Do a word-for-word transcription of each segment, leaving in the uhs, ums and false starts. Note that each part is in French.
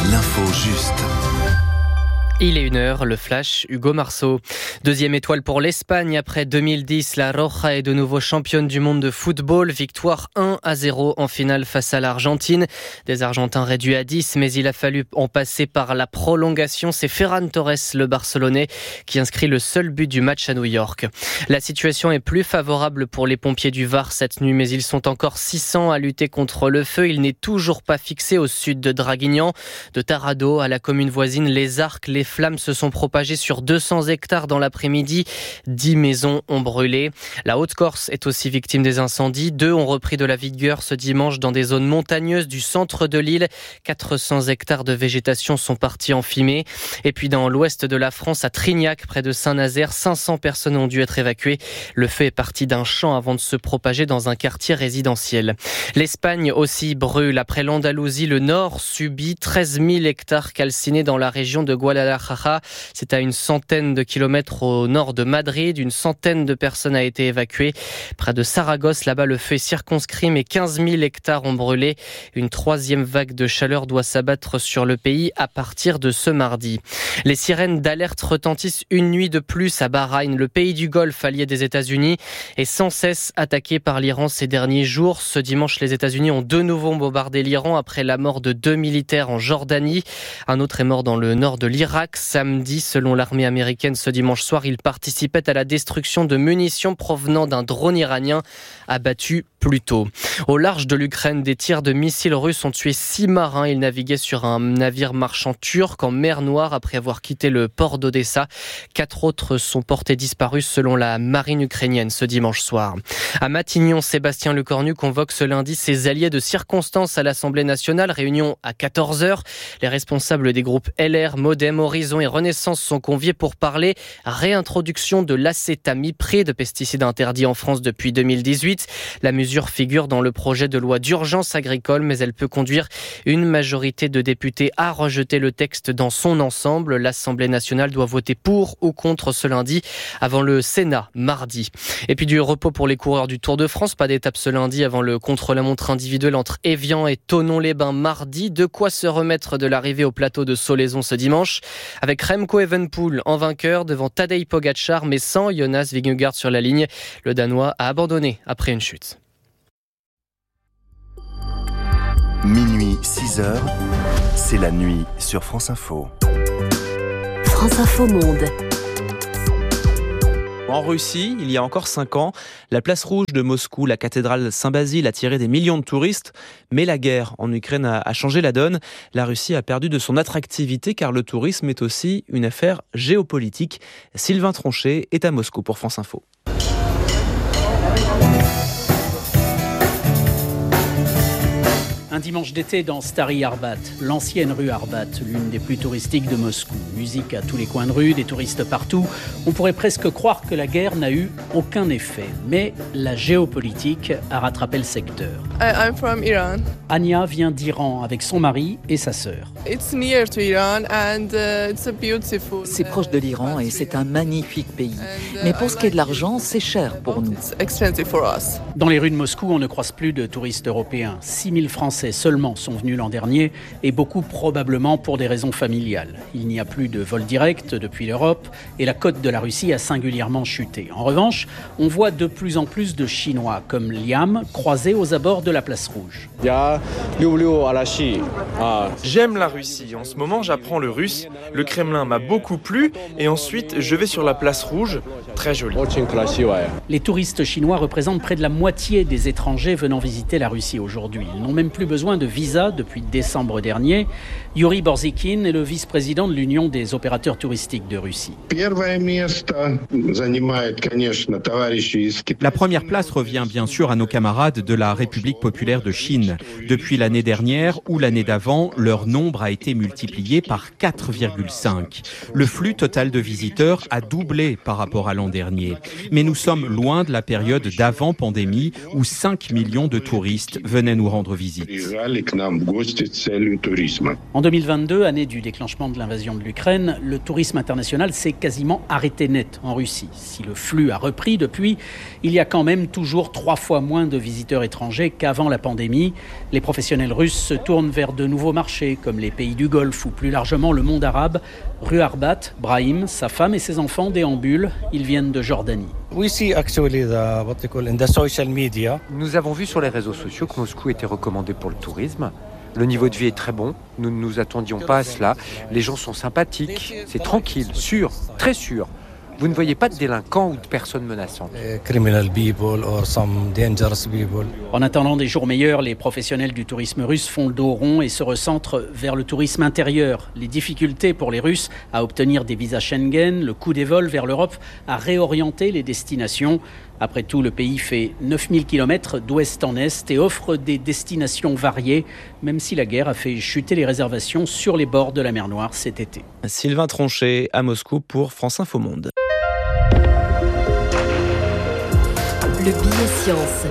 L'info juste. Il est une heure, le flash, Hugo Marceau. Deuxième étoile pour l'Espagne après deux mille dix. La Roja est de nouveau championne du monde de football. Victoire un à zéro en finale face à l'Argentine. Des Argentins réduits à dix, mais il a fallu en passer par la prolongation. C'est Ferran Torres, le Barcelonais, qui inscrit le seul but du match à New York. La situation est plus favorable pour les pompiers du Var cette nuit, mais ils sont encore six cents à lutter contre le feu. Il n'est toujours pas fixé au sud de Draguignan. De Tarado à la commune voisine Les Arcs, les flammes se sont propagées sur deux cents hectares dans l'après-midi. dix maisons ont brûlé. La Haute-Corse est aussi victime des incendies. Deux ont repris de la vigueur ce dimanche dans des zones montagneuses du centre de l'île. quatre cents hectares de végétation sont partis en fumée. Et puis dans l'ouest de la France, à Trignac, près de Saint-Nazaire, cinq cents personnes ont dû être évacuées. Le feu est parti d'un champ avant de se propager dans un quartier résidentiel. L'Espagne aussi brûle. Après l'Andalousie, le nord subit treize mille hectares calcinés dans la région de Guadalajara. C'est à une centaine de kilomètres au nord de Madrid. Une centaine de personnes a été évacuée. Près de Saragosse, là-bas, le feu est circonscrit, mais quinze mille hectares ont brûlé. Une troisième vague de chaleur doit s'abattre sur le pays à partir de ce mardi. Les sirènes d'alerte retentissent une nuit de plus à Bahreïn. Le pays du Golfe, allié des États-Unis, est sans cesse attaqué par l'Iran ces derniers jours. Ce dimanche, les États-Unis ont de nouveau bombardé l'Iran après la mort de deux militaires en Jordanie. Un autre est mort dans le nord de l'Irak. Samedi, selon l'armée américaine, ce dimanche soir, il participait à la destruction de munitions provenant d'un drone iranien abattu plus tôt. Au large de l'Ukraine, des tirs de missiles russes ont tué six marins. Ils naviguaient sur un navire marchand turc en mer Noire après avoir quitté le port d'Odessa. Quatre autres sont portés disparus selon la marine ukrainienne ce dimanche soir. À Matignon, Sébastien Lecornu convoque ce lundi ses alliés de circonstance à l'Assemblée nationale. Réunion à quatorze heures. Les responsables des groupes L R, Modem, Horizon et Renaissance sont conviés pour parler réintroduction de l'acétamipride, pesticide interdit en France depuis deux mille dix-huit. La mesure figure dans le projet de loi d'urgence agricole, mais elle peut conduire une majorité de députés à rejeter le texte dans son ensemble. L'Assemblée nationale doit voter pour ou contre ce lundi avant le Sénat mardi. Et puis du repos pour les coureurs du Tour de France. Pas d'étape ce lundi avant le contre-la-montre individuel entre Évian et Thonon-les-Bains mardi. De quoi se remettre de l'arrivée au plateau de Solaizon ce dimanche, avec Remco Evenepoel en vainqueur devant Tadej Pogacar, mais sans Jonas Vingegaard sur la ligne. Le Danois a abandonné après une chute. Minuit, six heures, c'est la nuit sur France Info. France Info Monde. En Russie, il y a encore cinq ans, la place rouge de Moscou, la cathédrale Saint-Basile, attirait des millions de touristes. Mais la guerre en Ukraine a, a changé la donne. La Russie a perdu de son attractivité car le tourisme est aussi une affaire géopolitique. Sylvain Tronchet est à Moscou pour France Info. Un dimanche d'été dans Stary Arbat, l'ancienne rue Arbat, l'une des plus touristiques de Moscou. Musique à tous les coins de rue, des touristes partout. On pourrait presque croire que la guerre n'a eu aucun effet. Mais la géopolitique a rattrapé le secteur. I'm from Iran. Anya vient d'Iran avec son mari et sa sœur. It's near to Iran and uh, it's a beautiful. C'est proche de l'Iran et c'est un magnifique pays. Mais pour ce qui est de l'argent, c'est cher pour nous. It's expensive for us. Dans les rues de Moscou, on ne croise plus de touristes européens. six mille Français seulement sont venus l'an dernier et beaucoup probablement pour des raisons familiales. Il n'y a plus de vol direct depuis l'Europe et la cote de la Russie a singulièrement chuté. En revanche, on voit de plus en plus de Chinois comme Liam croisés aux abords de la place rouge. J'aime la Russie. En ce moment, j'apprends le russe. Le Kremlin m'a beaucoup plu et ensuite, je vais sur la place rouge. Très joli. Les touristes chinois représentent près de la moitié des étrangers venant visiter la Russie aujourd'hui. Ils n'ont même plus besoin de visa depuis décembre dernier. Yuri Borzikin est le vice-président de l'Union des opérateurs touristiques de Russie. La première place revient bien sûr à nos camarades de la République populaire de Chine. Depuis l'année dernière ou l'année d'avant, leur nombre a été multiplié par quatre virgule cinq. Le flux total de visiteurs a doublé par rapport à l'an dernier. Mais nous sommes loin de la période d'avant pandémie où cinq millions de touristes venaient nous rendre visite. En deux mille vingt-deux, année du déclenchement de l'invasion de l'Ukraine, le tourisme international s'est quasiment arrêté net en Russie. Si le flux a repris depuis, il y a quand même toujours trois fois moins de visiteurs étrangers qu'avant la pandémie. Les professionnels russes se tournent vers de nouveaux marchés, comme les pays du Golfe ou plus largement le monde arabe. Rue Arbat, Brahim, sa femme et ses enfants déambulent. Ils viennent de Jordanie. Nous avons vu sur les réseaux sociaux que Moscou était recommandé pour le tourisme. Le niveau de vie est très bon, nous ne nous attendions pas à cela. Les gens sont sympathiques, c'est tranquille, sûr, très sûr. Vous ne voyez pas de délinquants ou de personnes menaçantes. En attendant des jours meilleurs, les professionnels du tourisme russe font le dos rond et se recentrent vers le tourisme intérieur. Les difficultés pour les Russes à obtenir des visas Schengen, le coût des vols vers l'Europe a réorienté les destinations. Après tout, le pays fait neuf mille kilomètres d'ouest en est et offre des destinations variées, même si la guerre a fait chuter les réservations sur les bords de la mer Noire cet été. Sylvain Tronchet à Moscou pour France Info Monde. Le billet science.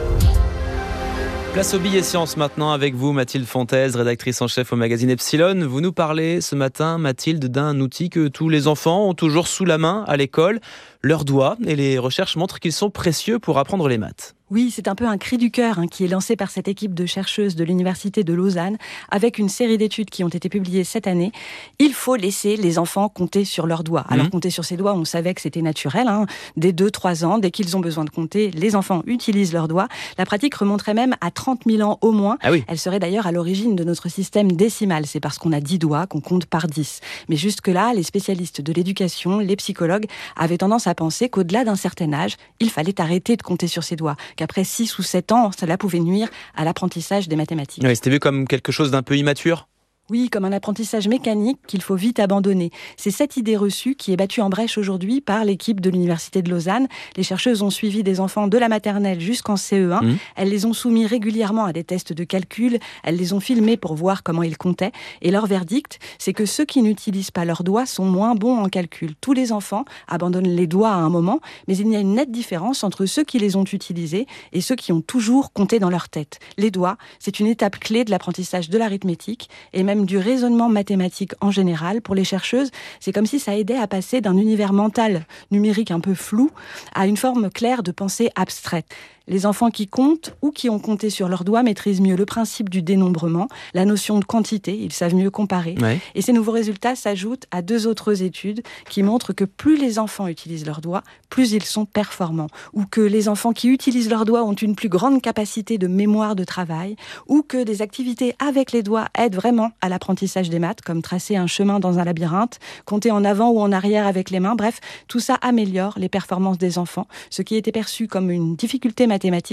Place au billet science maintenant avec vous, Mathilde Fontaise, rédactrice en chef au magazine Epsilon. Vous nous parlez ce matin, Mathilde, d'un outil que tous les enfants ont toujours sous la main à l'école, leurs doigts, et les recherches montrent qu'ils sont précieux pour apprendre les maths. Oui, c'est un peu un cri du cœur hein, qui est lancé par cette équipe de chercheuses de l'Université de Lausanne avec une série d'études qui ont été publiées cette année. Il faut laisser les enfants compter sur leurs doigts. Alors mmh. compter sur ses doigts, on savait que c'était naturel. Hein. Dès deux trois ans, dès qu'ils ont besoin de compter, les enfants utilisent leurs doigts. La pratique remonterait même à trente mille ans au moins. Ah oui. Elle serait d'ailleurs à l'origine de notre système décimal. C'est parce qu'on a dix doigts qu'on compte par dix. Mais jusque-là, les spécialistes de l'éducation, les psychologues, avaient tendance à penser qu'au-delà d'un certain âge, il fallait arrêter de compter sur ses doigts. Qu'après six ou sept ans, cela pouvait nuire à l'apprentissage des mathématiques. Oui, c'était vu comme quelque chose d'un peu immature ? Oui, comme un apprentissage mécanique qu'il faut vite abandonner. C'est cette idée reçue qui est battue en brèche aujourd'hui par l'équipe de l'Université de Lausanne. Les chercheuses ont suivi des enfants de la maternelle jusqu'en C E un. Mmh. Elles les ont soumis régulièrement à des tests de calcul. Elles les ont filmés pour voir comment ils comptaient. Et leur verdict, c'est que ceux qui n'utilisent pas leurs doigts sont moins bons en calcul. Tous les enfants abandonnent les doigts à un moment, mais il y a une nette différence entre ceux qui les ont utilisés et ceux qui ont toujours compté dans leur tête. Les doigts, c'est une étape clé de l'apprentissage de l'arithmétique et même du raisonnement mathématique en général. Pour les chercheuses, c'est comme si ça aidait à passer d'un univers mental numérique un peu flou à une forme claire de pensée abstraite. Les enfants qui comptent ou qui ont compté sur leurs doigts maîtrisent mieux le principe du dénombrement, la notion de quantité, ils savent mieux comparer. Ouais. Et ces nouveaux résultats s'ajoutent à deux autres études qui montrent que plus les enfants utilisent leurs doigts, plus ils sont performants. Ou que les enfants qui utilisent leurs doigts ont une plus grande capacité de mémoire de travail, ou que des activités avec les doigts aident vraiment à l'apprentissage des maths, comme tracer un chemin dans un labyrinthe, compter en avant ou en arrière avec les mains. Bref, tout ça améliore les performances des enfants, ce qui était perçu comme une difficulté mathématique